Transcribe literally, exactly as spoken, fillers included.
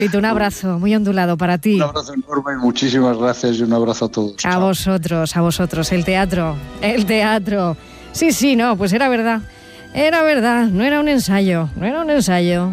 Pepito, un abrazo muy ondulado para ti. Un abrazo enorme, muchísimas gracias y un abrazo a todos. A Chao. vosotros, a vosotros, el teatro, el teatro. Sí, sí, no, pues era verdad, era verdad, no era un ensayo, no era un ensayo.